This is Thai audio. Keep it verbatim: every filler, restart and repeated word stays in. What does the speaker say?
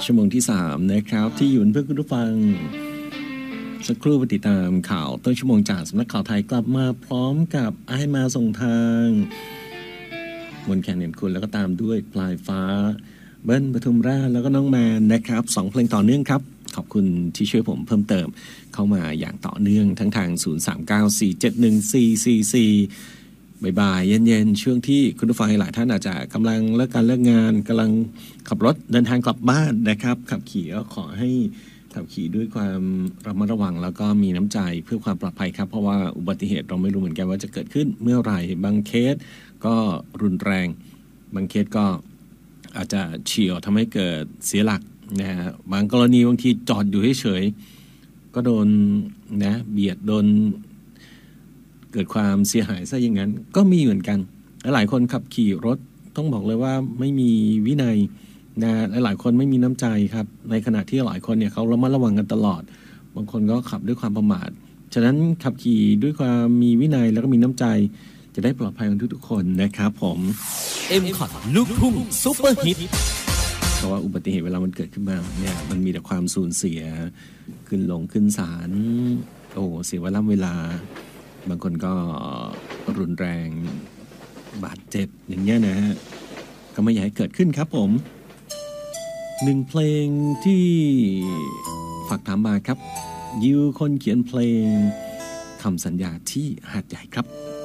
ชั่วโมงที่สามนะครับที่อยู่เพื่อคุณผู้ฟังสักครู่ไปติดตามข่าวต้นชั่วโมงจากสำนักข่าวไทยกลับมาพร้อมกับไอ้มาส่งทางมนแคนเห็นคุณแล้วก็ตามด้วยปลายฟ้าเบิ้ลปทุมราชแล้วก็น้องแมนนะครับสองเพลงต่อเนื่องครับขอบคุณที่ช่วยผมเพิ่มเติมเข้ามาอย่างต่อเนื่องทั้งทางศูนย์ สาม เก้า สี่ เจ็ด หนึ่ง สี่ สี่ สี่บ่ายๆเย็นๆช่วงที่คุณผู้ฟังหลายท่านอาจจะกำลังเลิกการเลิกงานกำลังขับรถเดินทางกลับบ้านนะครับขับขี่ก็ขอให้ขับขี่ด้วยความระมัดระวังแล้วก็มีน้ำใจเพื่อความปลอดภัยครับเพราะว่าอุบัติเหตุเราไม่รู้เหมือนกันว่าจะเกิดขึ้นเมื่อไหร่บางเคสก็รุนแรงบางเคสก็อาจจะเฉี่ยวทำให้เกิดเสียหลักนะฮะบางกรณีบางทีจอดอยู่เฉยๆก็โดนนะเบียดโดนเกิดความเสียหายซะอย่างนั้นก็มีเหมือนกันหลายคนขับขี่รถต้องบอกเลยว่าไม่มีวินัยนะหลายคนไม่มีน้ำใจครับในขณะที่หลายคนเนี่ยเขาระมัดระวังกันตลอดบางคนก็ขับด้วยความประมาทฉะนั้นขับขี่ด้วยความมีวินัยแล้วก็มีน้ำใจจะได้ปลอดภัยกันทุกๆคนนะครับผมเอ็ม คอท ลูกทุ่งซุปเปอร์ฮิตเพราะว่าอุบัติเหตุเวลามันเกิดขึ้นมาเนี่ยมันมีแต่ความสูญเสียขึ้นลงขึ้นศาลโอ้เสียเวลาเวลาบางคนก็รุนแรงบาดเจ็บอย่างเงี้ยนะฮะก็ไม่อยากให้เกิดขึ้นครับผมหนึ่งเพลงที่ฝากถามมาครับยิวคนเขียนเพลงคำสัญญาที่หาดใหญ่ครับ